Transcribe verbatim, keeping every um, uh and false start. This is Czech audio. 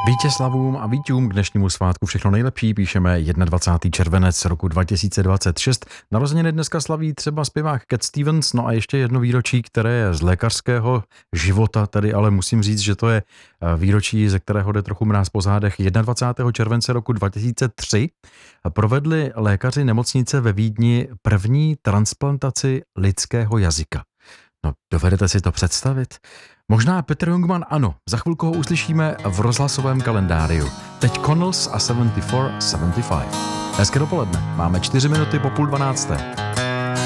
Vítězslavům a Vítům k dnešnímu svátku všechno nejlepší. Píšeme dvacátého prvního červenec roku dva tisíce dvacet šest. Narozeniny dneska slaví třeba zpěvák Cat Stevens, no a ještě jedno výročí, které je z lékařského života, tady ale musím říct, že to je výročí, ze kterého jde trochu mráz po zádech. dvacátého prvního července roku dva tisíce tři provedli lékaři nemocnice ve Vídni první transplantaci lidského jazyka. No, dovedete si to představit? Možná Petr Jungmann ano, za chvilku ho uslyšíme v rozhlasovém kalendáriu. Teď Connells a sedmdesát čtyři sedmdesát pět. Hezké dopoledne, máme čtyři minuty po půl dvanácté.